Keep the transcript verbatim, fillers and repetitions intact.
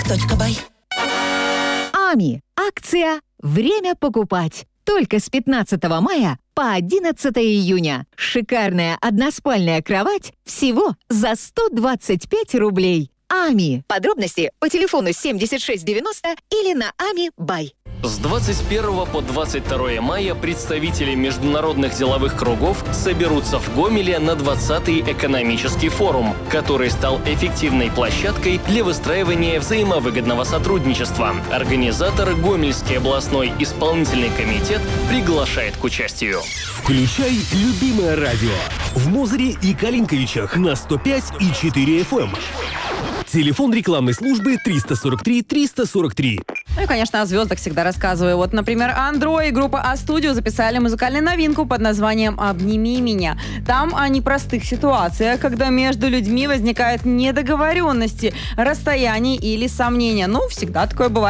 точка бай. АМИ. Акция «Время покупать». Только с пятнадцатого мая по одиннадцатое июня. Шикарная односпальная кровать всего за сто двадцать пять рублей. АМИ. Подробности по телефону семьдесят шесть девяносто или на ами бай. С двадцать первого по двадцать второе мая представители международных деловых кругов соберутся в Гомеле на двадцатый экономический форум, который стал эффективной площадкой для выстраивания взаимовыгодного сотрудничества. Организатор Гомельский областной исполнительный комитет приглашает к участию. Включай любимое радио в Мозыре и Калинковичах на сто пять и четыре эф эм. Телефон рекламной службы триста сорок три триста сорок три. Ну и, конечно, о звездах всегда рассказываю. Вот, например, Андро и группа А-студио записали музыкальную новинку под названием «Обними меня». Там о непростых ситуациях, когда между людьми возникают недоговоренности, расстояние или сомнения. Ну, всегда такое бывает.